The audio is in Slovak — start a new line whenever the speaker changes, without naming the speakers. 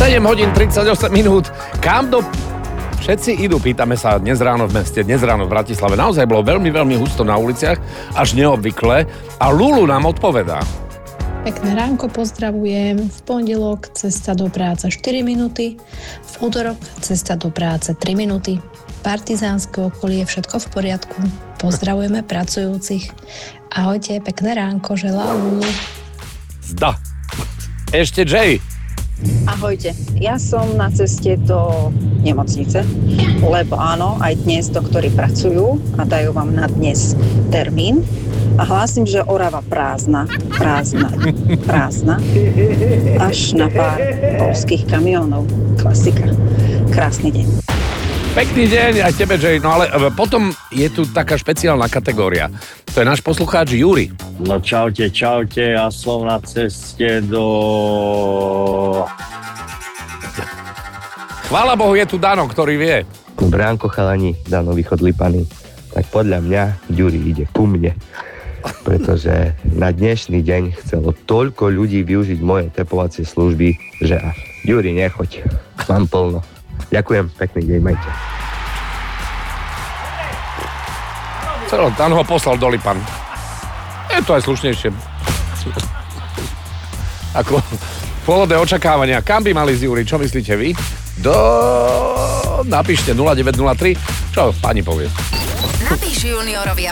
7 hodín 38 minút. Kam do... Všetci idú, pýtame sa dnes ráno v meste, dnes ráno v Bratislave. Naozaj bolo veľmi, veľmi husto na uliciach, až neobvykle. A Lulu nám odpovedá.
Pekné ránko, pozdravujem. V pondelok cesta do práce 4 minúty, v útorok cesta do práce 3 minúty. Partizánske okolie, všetko v poriadku. Pozdravujeme pracujúcich. Ahojte, pekné ránko, želá Lulu.
Zda. Ešte Jay.
Ahojte, ja som na ceste do nemocnice, lebo áno, aj dnes doktori pracujú a dajú vám na dnes termín a hlásim, že Orava prázdna, až na pár poľských kamiónov. Klasika. Krásny deň.
Pekný deň aj tebe, Jay. No ale potom je tu taká špeciálna kategória. To je náš poslucháč Juri.
No čaute, ja som na ceste do...
Chvála Bohu, je tu Dano, ktorý vie.
Bránko chalani, Dano Východ Lipany. Tak podľa mňa Juri ide ku mne. Pretože na dnešný deň chcelo toľko ľudí využiť moje tepovacie služby, že až. Juri, nechoď. Mám plno. Ďakujem, pekný deň, majte.
Dan ho poslal do Lipan. Je to aj slušnejšie. Ako pôvodné očakávania. Kam by mali z Júri? Čo myslíte vy? Napíšte 0903. Čo pani povie?
Napíš juniorovi